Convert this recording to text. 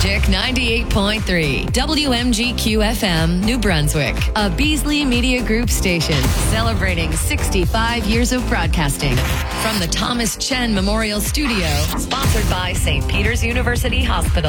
Magic 98.3, WMGQ-FM, New Brunswick, a Beasley Media Group station celebrating 65 years of broadcasting. From the Thomas Chen Memorial Studio, sponsored by St. Peter's University Hospital.